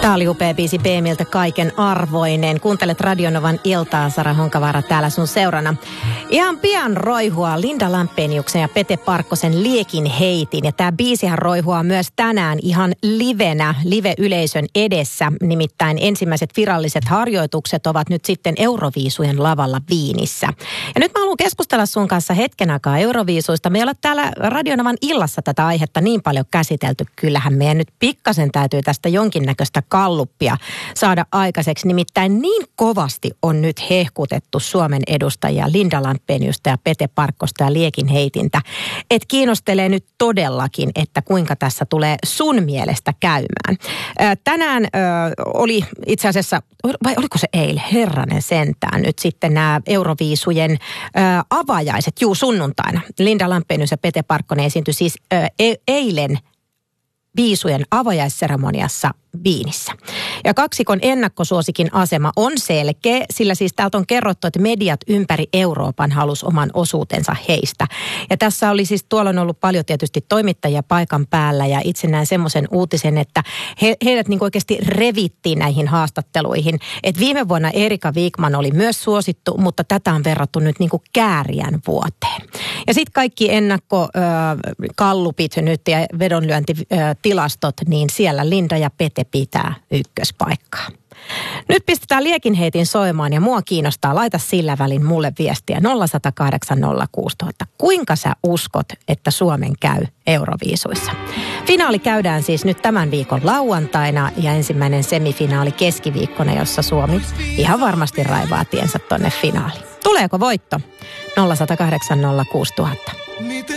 Tämä oli upea biisi BMiltä Kaiken arvoinen. Kuuntelet Radionovan iltaa, Sara Honkavaara täällä sun seurana. Ihan pian roihua Linda Lampeniuksen ja Pete Parkkosen Liekin heitin. Ja tämä biisihän roihua myös tänään ihan livenä, live-yleisön edessä. Nimittäin ensimmäiset viralliset harjoitukset ovat nyt sitten Euroviisujen lavalla Viinissä. Ja nyt mä haluan keskustella sun kanssa hetken aikaa Euroviisuista. Me ei ole täällä Radionovan illassa tätä aihetta niin paljon käsitelty. Kyllähän meidän nyt pikkasen täytyy tästä jonkinnäköistä kalluppia saada aikaiseksi. Nimittäin niin kovasti on nyt hehkutettu Suomen edustajia Linda Lampeniusta ja Pete Parkkosta ja Liekin heitintä. Et kiinnostelee nyt todellakin, että kuinka tässä tulee sun mielestä käymään. Tänään oli itse asiassa, vai oliko se eilen, herranen sentään nyt sitten nämä Euroviisujen avajaiset, sunnuntaina. Linda Lampenius ja Pete Parkkonen esiintyi siis eilen viisujen avajaisseremoniassa Viinissä. Ja kaksikon ennakkosuosikin asema on selkeä, sillä siis täältä on kerrottu, että mediat ympäri Euroopan halusi oman osuutensa heistä. Ja tässä oli siis, tuolla on ollut paljon tietysti toimittajia paikan päällä ja itse näen semmoisen uutisen, että heidät niin oikeasti revittiin näihin haastatteluihin. Että viime vuonna Erika Wikman oli myös suosittu, mutta tätä on verrattu nyt niin kuin kääriän vuoteen. Ja sitten kaikki ennakkokallupit nyt ja vedonlyöntitilastot, niin siellä Linda ja Pete pitää ykköspaikkaa. Nyt pistetään Liekin heitin soimaan ja mua kiinnostaa. Laita sillä välin mulle viestiä 0108 06000. Kuinka sä uskot, että Suomen käy Euroviisuissa? Finaali käydään siis nyt tämän viikon lauantaina ja ensimmäinen semifinaali keskiviikkona, jossa Suomi ihan varmasti raivaa tiensä tonne finaaliin. Tuleeko voitto? 0108 06000.